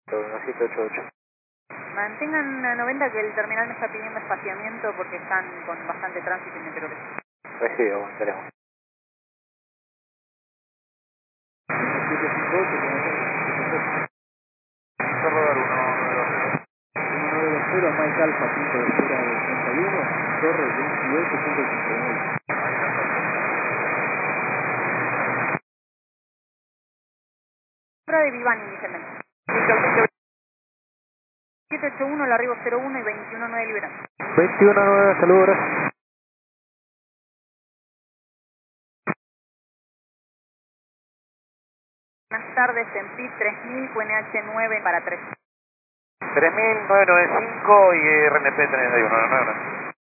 1788. Mantengan a 90 que el terminal me está pidiendo espaciamiento porque están con bastante tránsito y me creo que sí. Recibe, aguantaremos. 758, Rodar 1920. 1920, Mike Alfa, punto de espera del 31, Torre 28.59. Hora de Vivani inicialmente. 781, el arribo 01 y 219 liberando. 21-9, saludos, gracias. Buenas tardes, en PIT 3000, QNH 9 para 3. 3995 y RNP 31,